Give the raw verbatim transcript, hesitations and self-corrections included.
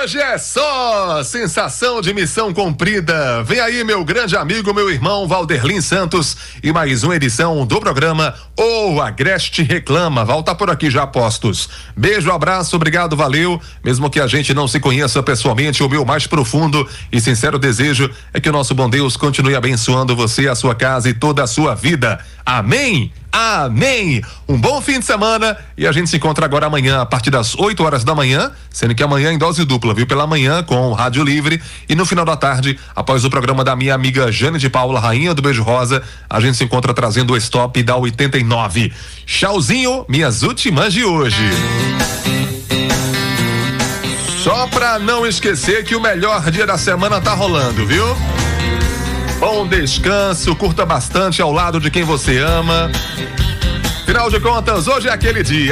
Hoje é só sensação de missão cumprida. Vem aí meu grande amigo, meu irmão Valderlin Santos e mais uma edição do programa O Agreste Reclama. Volta por aqui já, postos. Beijo, abraço, obrigado, valeu. Mesmo que a gente não se conheça pessoalmente, o meu mais profundo e sincero desejo é que o nosso bom Deus continue abençoando você, a sua casa e toda a sua vida. Amém? Amém! Um bom fim de semana e a gente se encontra agora amanhã a partir das oito horas da manhã, sendo que amanhã em dose dupla, viu? Pela manhã com o Rádio Livre e no final da tarde, após o programa da minha amiga Jane de Paula, rainha do Beijo Rosa, a gente se encontra trazendo o stop da oitenta e nove. Tchauzinho, minhas últimas de hoje. Só pra não esquecer que o melhor dia da semana tá rolando, viu? Bom descanso, curta bastante ao lado de quem você ama. Afinal de contas, hoje é aquele dia.